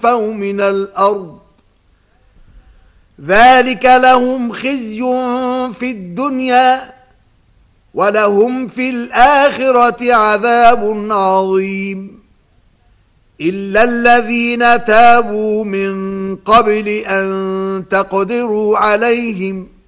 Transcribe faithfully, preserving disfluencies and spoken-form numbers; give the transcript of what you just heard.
تنفوا من الأرض ذلك لهم خزي في الدنيا ولهم في الآخرة عذاب عظيم إلا الذين تابوا من قبل أن تقدروا عليهم